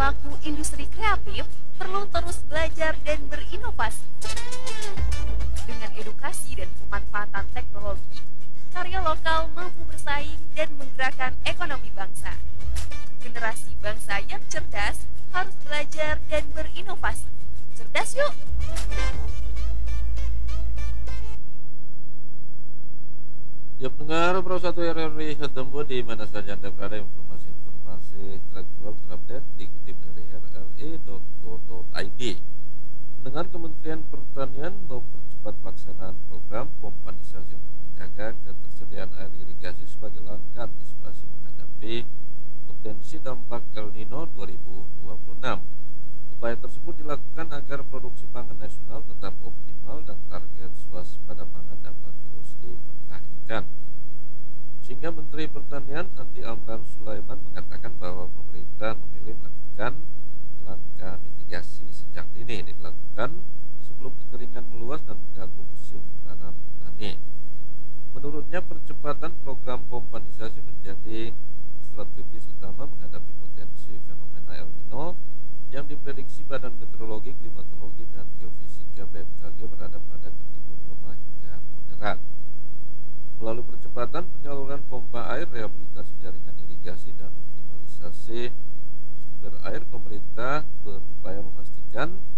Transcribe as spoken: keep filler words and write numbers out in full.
pelaku industri kreatif perlu terus belajar dan berinovasi. Dengan edukasi dan pemanfaatan teknologi, karya lokal mampu bersaing dan menggerakkan ekonomi bangsa. Generasi bangsa yang cerdas harus belajar dan berinovasi. Cerdas yuk! Ya pendengar Pro satu R R W Hatembo di mana saja Anda berada, informasi-informasi teraktual terupdate dikutip dari r r e dot co dot i d. Pendengar, Kementerian Pertanian mempercepat pelaksanaan program pompanisasi untuk menjaga ketersediaan air irigasi sebagai langkah antisipasi menghadapi potensi dampak El Nino dua ribu dua puluh enam. Upaya tersebut dilakukan agar produksi pangan nasional tetap optimal dan target swasembada pangan dapat terus dipertahankan. Sehingga Menteri Pertanian Andi Amran Sulaiman mengatakan bahwa pemerintah memilih melakukan langkah mitigasi sejak dini. Ini dilakukan sebelum kekeringan meluas dan mengganggu musim tanam petani. Menurutnya, percepatan program pompanisasi menjadi strategi utama menghadapi potensi fenomena El Nino yang diprediksi Badan Meteorologi, Klimatologi, dan Geofisika B M K G berada pada kategori lemah hingga moderat. Melalui percepatan penyaluran pompa air, rehabilitasi jaringan irigasi, dan optimalisasi sumber air, pemerintah berupaya memastikan